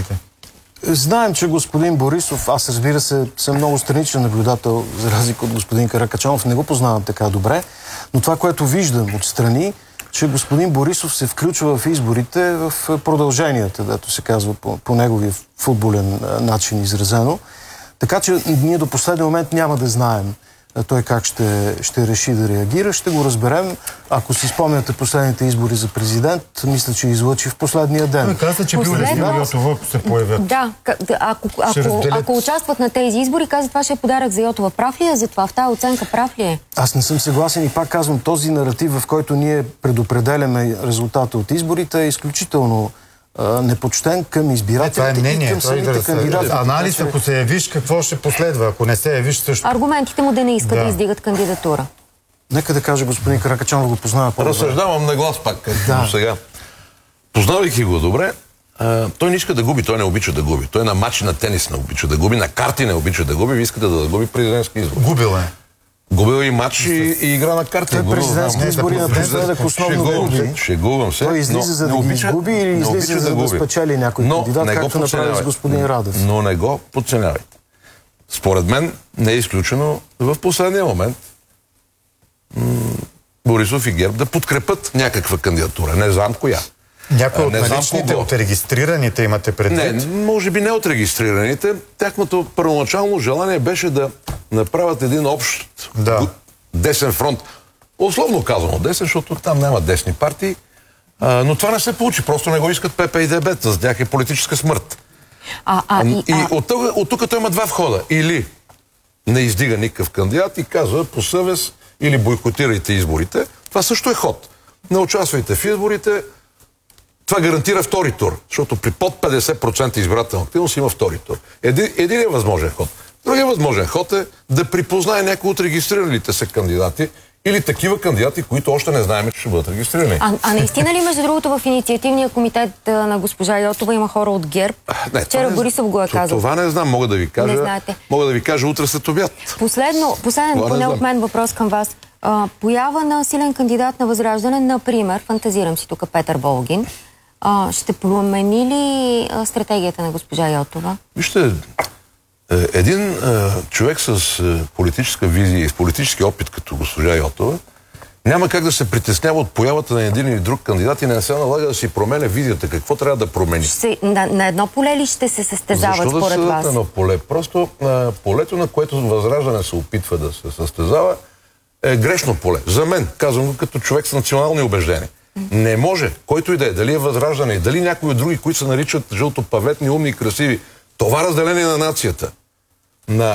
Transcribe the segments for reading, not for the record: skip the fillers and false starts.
изборите? Знаем, че господин Борисов, аз разбира се, съм много страничен наблюдател, за разлика от господин Каракачанов, не го познавам така добре, но това, което виждам отстрани, че господин Борисов се включва в изборите в продълженията, дето се казва по неговия футболен начин изразено. Така че ние до последния момент няма да знаем той как ще реши да реагира. Ще го разберем. Ако си спомняте последните избори за президент, мисля, че излъчи в последния ден. Той каза, че Бил Йотова се появят. Да, ако участват на тези избори, каза, това ще е подарък за Йотова. Прав ли е за това? В тази оценка прав ли е? Аз не съм съгласен и пак казвам, този наратив, в който ние предопределяме резултата от изборите, е изключително непочтен към избирателите и към самите кандидати. Анализ, ако се явиш, какво ще последва? Ако не се явиш, също... Аргументите му да не искат да издигат кандидатура. Нека да каже господин Каракачанов, го познава по-добре. Разсъждавам на глас пак, както сега. Познавайки го добре, той не иска да губи, той не обича да губи. Той на матч на тенис не обича да губи, на карти не обича да губи, ви искате да губи президентски избор. Губил е. Губил и матч и игра на карти. Той президентски избори напоследък основно губи. Шегувам се. Той излиза за да ги изгуби или излиза за да спечели някой кандидат, както направи с господин Радев. Но не го подценявайте. Според мен не е изключено в последния момент Борисов и ГЕРБ да подкрепят някаква кандидатура. Не знам коя. Някой от наличните, от регистрираните имате предвид? Не, може би не от регистрираните. Тяхното първоначално желание беше да направят един общ десен фронт. Условно казано десен, защото там няма десни партии. Но това не се получи. Просто не го искат ПП и ДБ. За тях е политическа смърт. И от тук той има два входа. Или не издига никакъв кандидат и казва по съвест, или бойкотирайте изборите. Това също е ход. Не участвайте в изборите. Това гарантира втори тур, защото при под 50% избирателна активност има втори тур. Един е възможен ход. Другия възможен ход е да припознае някои от регистрираните се кандидати или такива кандидати, които още не знаем, че ще бъдат регистрирани. Наистина ли, между другото, в инициативния комитет на госпожа Йотова има хора от ГЕРБ? Вчера Борисов го е казал. Това не знам, мога да ви кажа. Мога да ви кажа утре след обяд. Последен, поне от мен въпрос към вас. Поява на силен кандидат на Възраждане, например, фантазирам си тук Петър Болгин, ще промени ли стратегията на госпожа Йотова? Вижте, един човек с политическа визия и с политически опит като госпожа Йотова няма как да се притеснява от появата на един или друг кандидат и не се налага да си променя визията. Какво трябва да промени? На едно поле ли ще се състезават според вас? Защо да се на едно поле? Просто полето, на което Възраждане се опитва да се състезава, е грешно поле. За мен, казвам го като човек с национални убеждения. Не може, който и да е, дали е Възраждане, дали някои от други, които се наричат жълтопаветни, умни и красиви, това разделение на нацията, на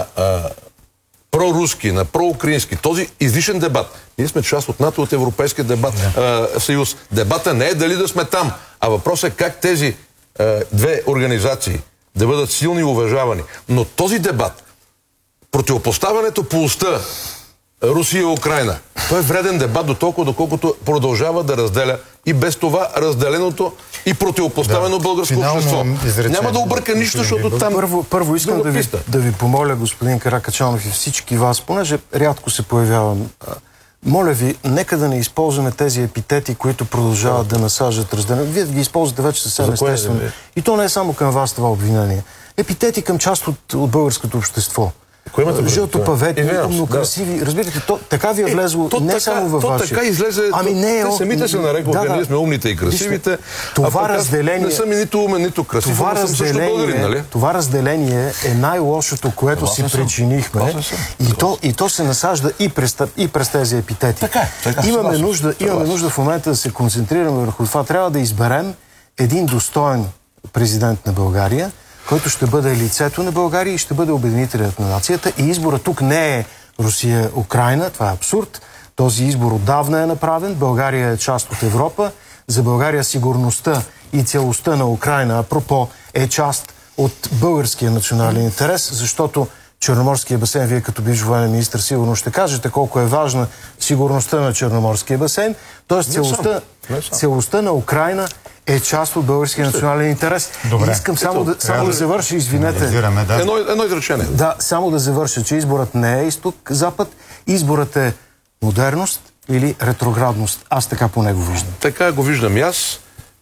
проруски, на проукраински, този излишен дебат. Ние сме част от НАТО, от Европейския съюз. Дебата не е дали да сме там, а въпросът е как тези две организации да бъдат силни и уважавани. Но този дебат, противопоставянето по уста Русия и Украйна, той е вреден дебат до толкова, доколкото продължава да разделя и без това разделеното и противопоставено българско общество. Няма да обърка нищо, защото там... Първо искам да ви помоля, господин Каракачанов и всички вас, понеже рядко се появявам, моля ви, нека да не използваме тези епитети, които продължават да насаждат разделение. Вие ги използвате вече съвсем естествено. И то не е само към вас това обвинение. Епитети към част от българското общество. Жълтопаветни, умно красиви. Разбирате, така ви е влезло не само във вашия. То така излезе. Те самите се нарекоха, ние сме умните и красивите. Това разделение... Не съм и нито умен, нито красив, но съм също българин, нали? Това разделение е най-лошото, което си причинихме. И то се насажда и през тези епитети. Имаме нужда в момента да се концентрираме върху това. Трябва да изберем един достоен президент на България, който ще бъде лицето на България и ще бъде обединителят на нацията. И изборът тук не е Русия-Украйна, това е абсурд. Този избор отдавна е направен. България е част от Европа. За България сигурността и целостта на Украйна, апропо, е част от българския национален интерес, защото Черноморския басейн, вие като бивш военен министър сигурно ще кажете колко е важна сигурността на Черноморския басейн. Тоест целостта на Украйна е част от българския национален интерес. Добре. Искам само да завърша, извинете. Едно изречение. Да, само да завърша, че изборът не е изток-запад, изборът е модерност или ретроградност. Аз така поне го виждам. Така го виждам и аз.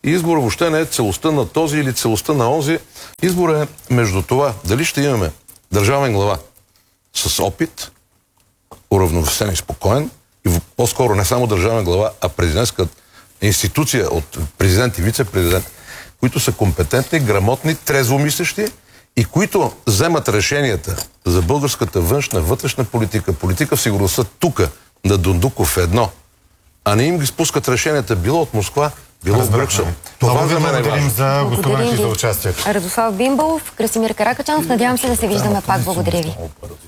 И изборът въобще не е целостта на този или целостта на онзи. Изборът е между това дали ще имаме държавен глава с опит, уравновесен и спокоен, и по-скоро не само държавна глава, а президентска институция от президент и вице-президент, които са компетентни, грамотни, трезвомислещи и които вземат решенията за българската външна, вътрешна политика, политика в сигурността тук, на Дондуков едно, а не им ги спускат решенията било от Москва, било от Брюксел. Това за мен е важно. За гостуването и за участието. Радослав Бимбалов, Красимир Каракачанов, надявам се да се виждаме пак. Благодаря ви.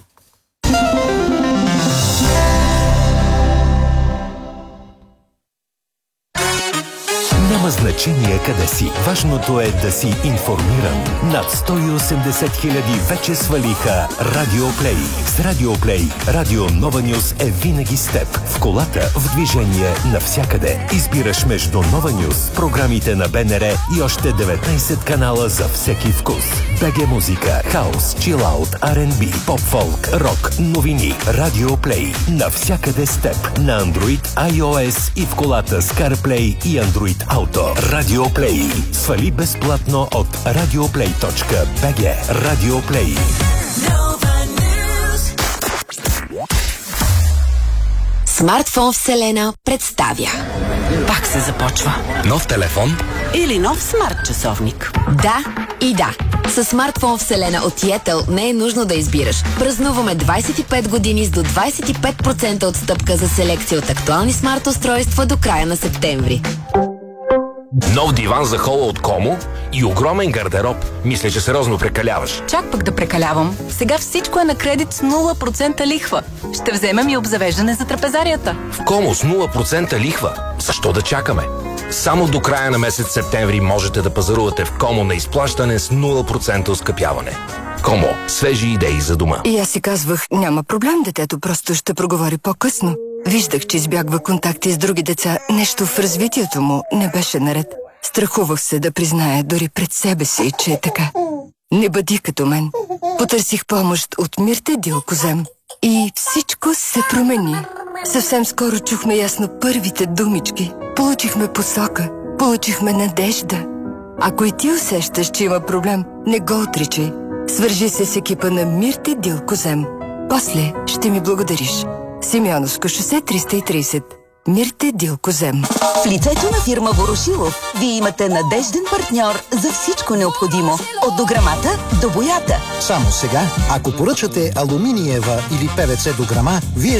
Няма значение къде си. Важното е да си информиран. Над 180 хиляди вече свалиха Радиоплей. С Радиоплей Радио Нова Нюс е винаги с теб. В колата, в движение, навсякъде. Избираш между Нова Нюс, програмите на БНР и още 19 канала за всеки вкус. БГ музика, хаус, чилаут, R&B, поп-фолк, рок, новини. Радиоплей. Навсякъде с теб. На Android, iOS и в колата с CarPlay и Android Auto. Радиоплей. Свали безплатно от radioplay.bg. Радиоплей. Смартфон Вселена представя. Пак се започва. Нов телефон? Или нов смарт часовник. Да и да. С смартфон Вселена от Yettel не е нужно да избираш. Празнуваме 25 години с до 25% отстъпка за селекция от актуални смарт устройства до края на септември. Нов диван за хола от Комо и огромен гардероб. Мисля, че сериозно прекаляваш. Чак пък да прекалявам. Сега всичко е на кредит с 0% лихва. Ще вземем и обзавеждане за трапезарията. В Комо с 0% лихва. Защо да чакаме? Само до края на месец септември можете да пазарувате в Комо на изплащане с 0% оскъпяване. Комо. Свежи идеи за дома. И аз си казвах, няма проблем, детето просто ще проговори по-късно. Виждах, че избягва контакти с други деца. Нещо в развитието му не беше наред. Страхувах се да призная дори пред себе си, че е така. Не бъди като мен. Потърсих помощ от Мирте Дилкозем. И всичко се промени. Съвсем скоро чухме ясно първите думички. Получихме посока. Получихме надежда. Ако и ти усещаш, че има проблем, не го отричай. Свържи се с екипа на Мирте Дилкозем. После ще ми благодариш. Симеоновско шосе 330. Мирте Дилкозем. В лицето на фирма Ворошилов вие имате надежден партньор за всичко необходимо. От дограмата до боята. Само сега, ако поръчате алуминиева или ПВЦ дограма, вие